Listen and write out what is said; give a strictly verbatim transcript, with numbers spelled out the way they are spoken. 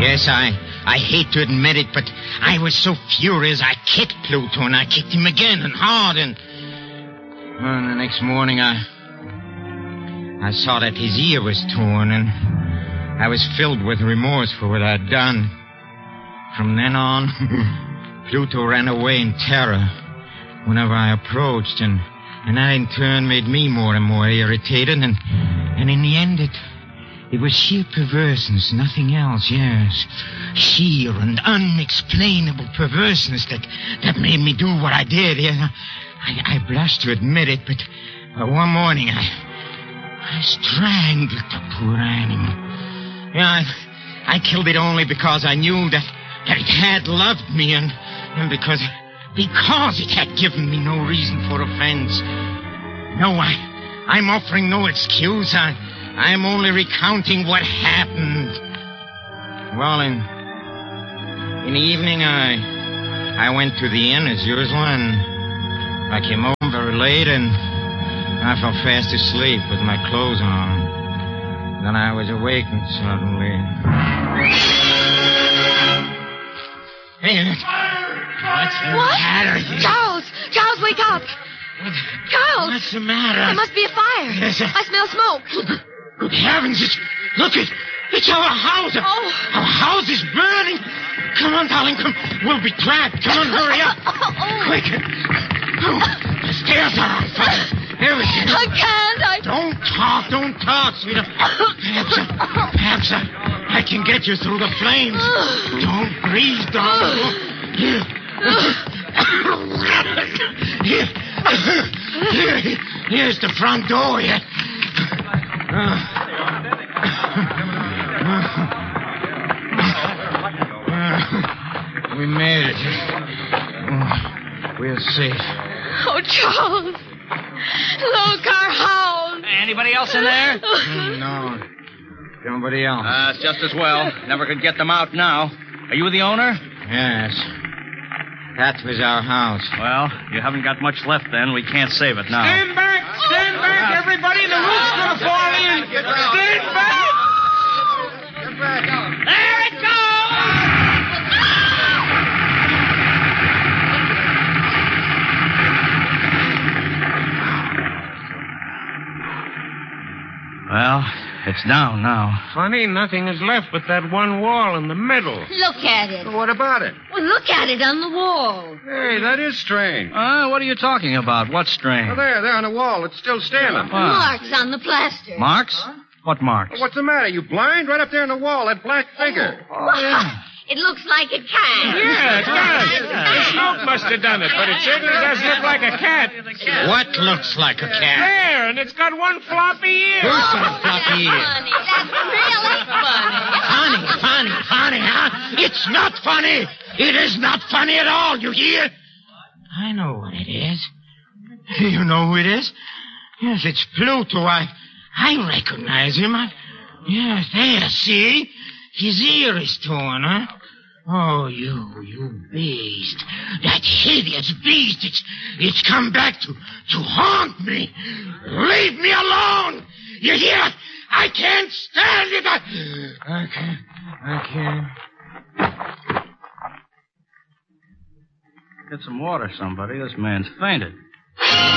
Yes, I I hate to admit it, but I was so furious I kicked Pluto, and I kicked him again and hard, and... Well, the next morning I... I saw that his ear was torn, and I was filled with remorse for what I'd done. From then on, Pluto ran away in terror whenever I approached, and, and that in turn made me more and more irritated, and, and in the end it... It was sheer perverseness, nothing else, yes. Sheer and unexplainable perverseness that, that made me do what I did. Yeah. I, I blush to admit it, but uh, one morning I, I strangled the poor animal. Yeah, I, I killed it only because I knew that, that it had loved me, and, and because, because it had given me no reason for offense. No, I, I'm offering no excuse. I... I'm only recounting what happened. Well, in, in the evening, I I went to the inn as usual, and I came home very late, and I fell fast asleep with my clothes on. Then I was awakened suddenly. Hey, what's the what? matter? Charles! Charles, wake up! What? Charles! What's the matter? There must be a fire. Yes, I... I smell smoke. Good heavens, it's... Look, it, it's our house. Oh. Our house is burning. Come on, darling, come. We'll be trapped. Come on, hurry up. Oh. Quick. Oh, the stairs are on fire. Everything. I can't, I... Don't talk, don't talk, sweetheart. Perhaps, I, perhaps I, I can get you through the flames. Don't breathe, darling. Here. Here. Here. Here's the front door, yeah. Uh, uh, we made it. Uh, we're safe. Oh, Charles. Look, our house. Anybody else in there? Mm, no. Nobody else. Uh, it's just as well. Never could get them out now. Are you the owner? Yes. That was our house. Well, you haven't got much left then. We can't save it now. Stand back! Stand back, everybody! The roof's gonna fall in! Stand back! Get back! There it goes! Well, it's down now. Funny, nothing is left but that one wall in the middle. Look at it. What about it? Well, look at it on the wall. Hey, that is strange. Uh, what are you talking about? What's strange? Oh, there, there on the wall. It's still standing. What? Marks on the plaster. Marks? What marks? What's the matter? You blind? Right up there on the wall, that black figure. Oh, yeah. It looks like a cat. Yeah, it does. The smoke must have done it, but it certainly does look like a cat. What looks like a cat? There, and it's got one floppy ear. Who's got a floppy ear? Funny. That's really funny. Funny, funny, funny, huh? It's not funny. It is not funny at all, you hear? I know what it is. You know who it is? Yes, it's Pluto. I, I recognize him. I, yes, there, see? His ear is torn, huh? Oh, you, you beast. That hideous beast. It's, it's come back to, to haunt me. Leave me alone. You hear? I can't stand it. I, I can't. I can't. Get some water, somebody. This man's fainted.